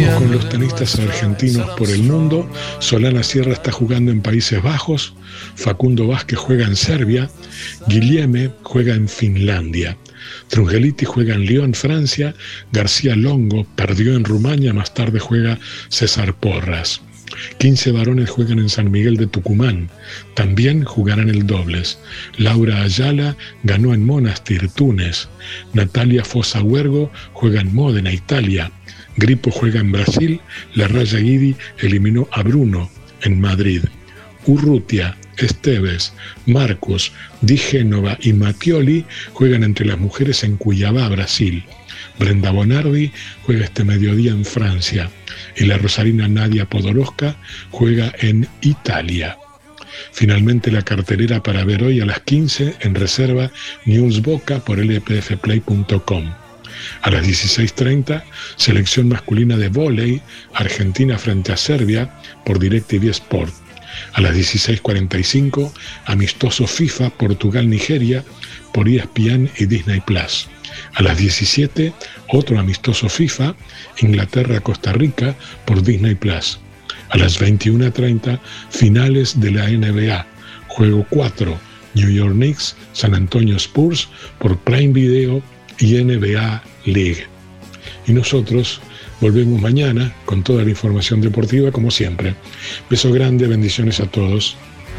Seguimos con los tenistas argentinos por el mundo. Solana Sierra está jugando en Países Bajos, Facundo Vázquez juega en Serbia, Guilleme juega en Finlandia, Trungeliti juega en Lyon, Francia, García Longo perdió en Rumania, más tarde juega César Porras. 15 varones juegan en San Miguel de Tucumán, también jugarán el dobles. Laura Ayala ganó en Monastir, Túnez. Natalia Fossa Huergo juega en Módena, Italia. Grippo juega en Brasil. La Raya Guidi eliminó a Bruno en Madrid. Urrutia, Esteves, Marcos, Di Génova y Mattioli juegan entre las mujeres en Cuiabá, Brasil. Brenda Bonardi juega este mediodía en Francia y la rosarina Nadia Podoroska juega en Italia. Finalmente la cartelera para ver hoy a las 15 en reserva News Boca por lpfplay.com. A las 16:30, selección masculina de vóley, Argentina frente a Serbia por DirecTV Sport. A las 16:45, amistoso FIFA Portugal-Nigeria por ESPN y Disney Plus. A las 17, otro amistoso FIFA, Inglaterra-Costa Rica por Disney Plus. A las 21:30, finales de la NBA, juego 4, New York Knicks, San Antonio Spurs por Prime Video y NBA League. Y nosotros volvemos mañana con toda la información deportiva como siempre. Beso grande, bendiciones a todos.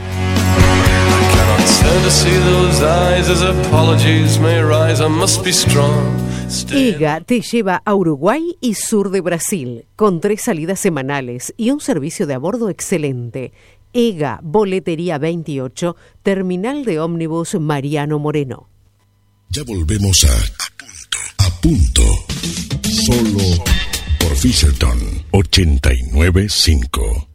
EGA te lleva a Uruguay y sur de Brasil, con 3 salidas semanales y un servicio de a bordo excelente. EGA, Boletería 28, Terminal de Ómnibus Mariano Moreno. Ya volvemos a punto. Solo por Fisherton 89.5.